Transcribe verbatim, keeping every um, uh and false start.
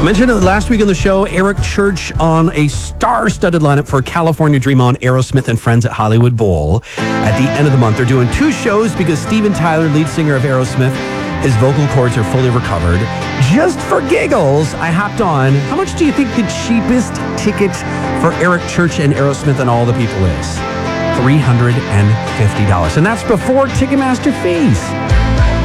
Mentioned it last week on the show, Eric Church on a star-studded lineup for California Dream On, Aerosmith and Friends at Hollywood Bowl. At the end of the month, they're doing two shows because Steven Tyler, lead singer of Aerosmith, his vocal cords are fully recovered. Just for giggles, I hopped on. How much do you think the cheapest ticket for Eric Church and Aerosmith and all the people is? three hundred fifty dollars. And that's before Ticketmaster fees.